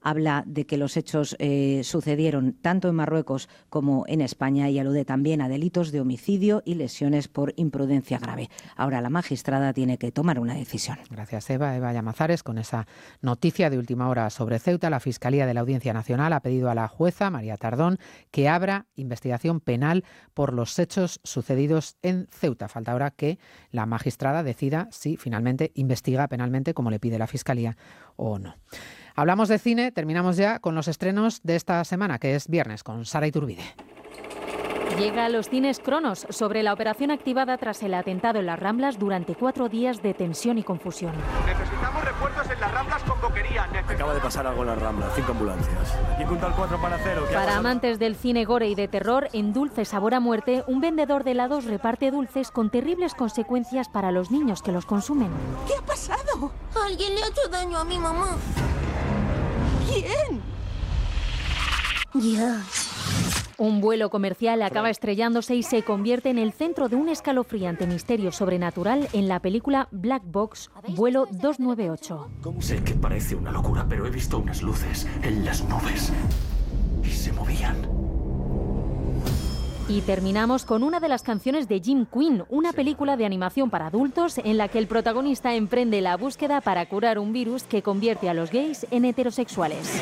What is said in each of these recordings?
habla de que los hechos sucedieron tanto en Marruecos como en España y alude también a delitos de homicidio y lesiones por imprudencia grave. Ahora la magistrada tiene que tomar una decisión. Gracias, Eva Llamazares, con esa noticia de última hora sobre Ceuta. La Fiscalía de la Audiencia Nacional ha pedido a la jueza María Tardón que abra investigación penal por los hechos sucedidos en Ceuta. Falta ahora que la magistrada decida si finalmente investiga penalmente como le pide la Fiscalía o no. Hablamos de cine, terminamos ya con los estrenos de esta semana, que es viernes, con Sara Iturbide. Llega a los cines Cronos sobre la operación activada tras el atentado en las Ramblas durante 4 días de tensión y confusión. Necesitamos refuerzos en las Ramblas con boquería. Acaba de pasar algo en las Ramblas, 5 ambulancias. Aquí junto al 4 para 0. Para amantes del cine gore y de terror, en Dulce Sabor a Muerte, un vendedor de helados reparte dulces con terribles consecuencias para los niños que los consumen. ¿Qué ha pasado? Alguien le ha hecho daño a mi mamá. ¿Quién? Ya. Un vuelo comercial acaba estrellándose y se convierte en el centro de un escalofriante misterio sobrenatural en la película Black Box, vuelo 298. Sé que parece una locura, pero he visto unas luces en las nubes y se movían. Y terminamos con una de las canciones de Jim Queen, una película de animación para adultos en la que el protagonista emprende la búsqueda para curar un virus que convierte a los gays en heterosexuales.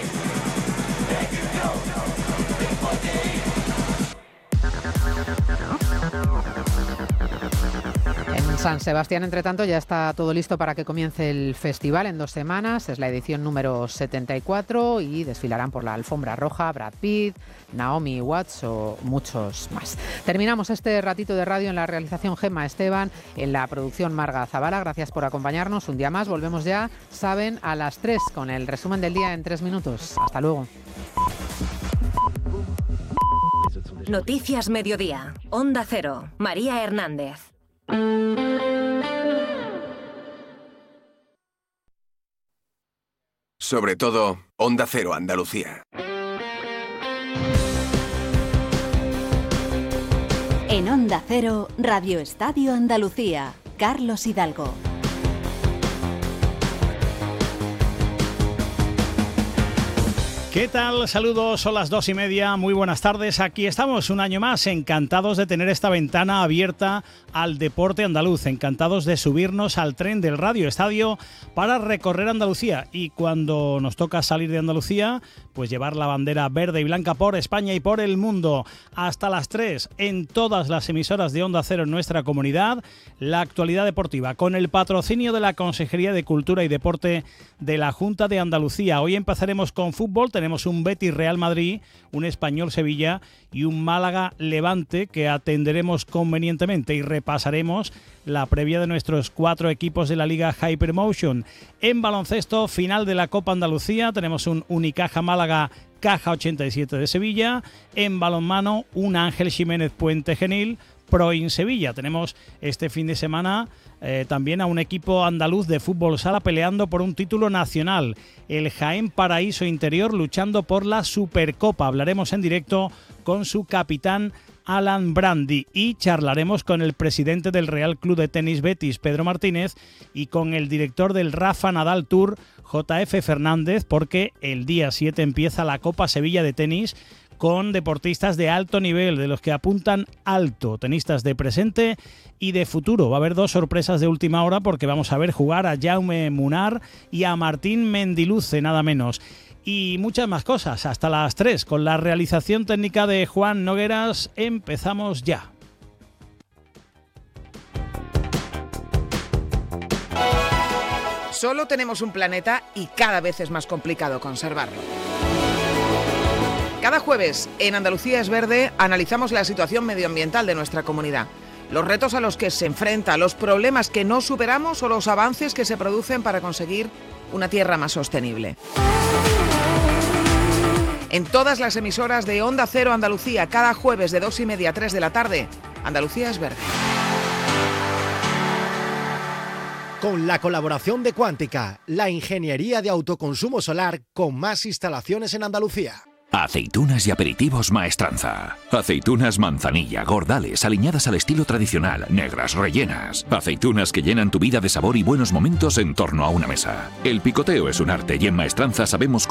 En San Sebastián, entre tanto, ya está todo listo para que comience el festival en 2 semanas. Es la edición número 74 y desfilarán por la alfombra roja Brad Pitt, Naomi Watts o muchos más. Terminamos este ratito de radio en la realización Gemma Esteban, en la producción Marga Zavala. Gracias por acompañarnos un día más. Volvemos ya, saben, a las 3 con el resumen del día en 3 minutos. Hasta luego. Noticias Mediodía. Onda Cero. María Hernández. Sobre todo, Onda Cero Andalucía. En Onda Cero, Radio Estadio Andalucía. Carlos Hidalgo. ¿Qué tal? Saludos, son las 2:30, muy buenas tardes. Aquí estamos un año más, encantados de tener esta ventana abierta al deporte andaluz, encantados de subirnos al tren del Radio Estadio para recorrer Andalucía y cuando nos toca salir de Andalucía, pues llevar la bandera verde y blanca por España y por el mundo. Hasta las 3 en todas las emisoras de Onda Cero en nuestra comunidad, la actualidad deportiva con el patrocinio de la Consejería de Cultura y Deporte de la Junta de Andalucía. Hoy empezaremos con fútbol. Tenemos un Betis Real Madrid, un Español Sevilla y un Málaga Levante que atenderemos convenientemente y repasaremos la previa de nuestros 4 equipos de la Liga Hypermotion. En baloncesto, final de la Copa Andalucía, tenemos un Unicaja Málaga Caja 87 de Sevilla. En balonmano, un Ángel Jiménez Puente Genil Proin Sevilla. Tenemos este fin de semana también a un equipo andaluz de fútbol sala peleando por un título nacional, el Jaén Paraíso Interior, luchando por la Supercopa. Hablaremos en directo con su capitán Alan Brandi y charlaremos con el presidente del Real Club de Tenis Betis, Pedro Martínez, y con el director del Rafa Nadal Tour, JF Fernández, porque el día 7 empieza la Copa Sevilla de tenis con deportistas de alto nivel, de los que apuntan alto, tenistas de presente y de futuro. Va a haber 2 sorpresas de última hora porque vamos a ver jugar a Jaume Munar y a Martín Mendiluce, nada menos. Y muchas más cosas, hasta las 3, con la realización técnica de Juan Nogueras. Empezamos ya. Solo tenemos un planeta y cada vez es más complicado conservarlo. Cada jueves, en Andalucía es Verde, analizamos la situación medioambiental de nuestra comunidad, los retos a los que se enfrenta, los problemas que no superamos o los avances que se producen para conseguir una tierra más sostenible. En todas las emisoras de Onda Cero Andalucía, cada jueves de 2:30 a 3 de la tarde, Andalucía es Verde. Con la colaboración de Cuántica, la ingeniería de autoconsumo solar con más instalaciones en Andalucía. Aceitunas y aperitivos Maestranza. Aceitunas manzanilla, gordales, aliñadas al estilo tradicional, negras, rellenas. Aceitunas que llenan tu vida de sabor y buenos momentos en torno a una mesa. El picoteo es un arte y en Maestranza sabemos